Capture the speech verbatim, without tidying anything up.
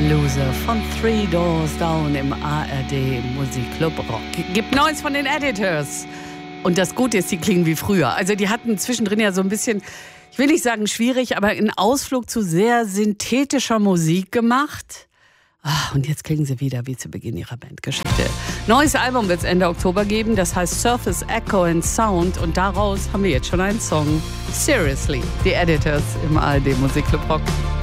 Loser von Three Doors Down im A R D Musikclub Rock. Gibt Neues von den Editors. Und das Gute ist, die klingen wie früher. Also die hatten zwischendrin ja so ein bisschen, ich will nicht sagen schwierig, aber einen Ausflug zu sehr synthetischer Musik gemacht. Ah, und jetzt klingen sie wieder wie zu Beginn ihrer Bandgeschichte. Neues Album wird es Ende Oktober geben, das heißt Surface Echo and Sound. Und daraus haben wir jetzt schon einen Song. Seriously, die Editors im A R D Musikclub Rock.